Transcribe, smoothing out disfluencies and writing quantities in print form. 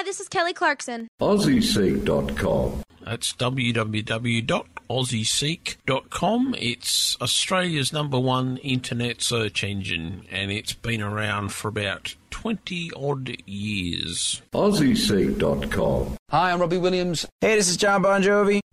Hi, this is Kelly Clarkson. AussieSeek.com. That's www.aussieseek.com. It's Australia's #1 internet search engine, and it's been around for about 20-odd years. AussieSeek.com. Hi, I'm Robbie Williams. Hey, this is John Bon Jovi.